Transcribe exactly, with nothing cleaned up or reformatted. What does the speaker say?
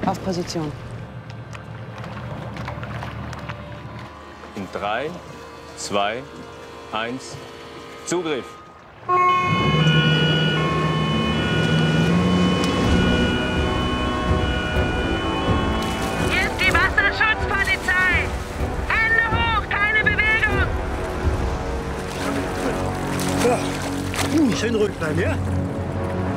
Auf Position. In drei, zwei, eins, Zugriff. Hier ist die Wasserschutzpolizei. Hände hoch, keine Bewegung. Ja. Schön ruhig bleiben, ja?